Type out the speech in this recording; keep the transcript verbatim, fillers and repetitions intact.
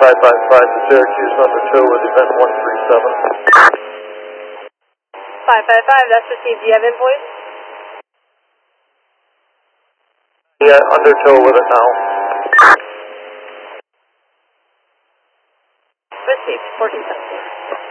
five five five to Syracuse under tow with event one three seven. five five five, that's received. Do you have invoice? Yeah, under tow with it now. Received, fourteen seventeen.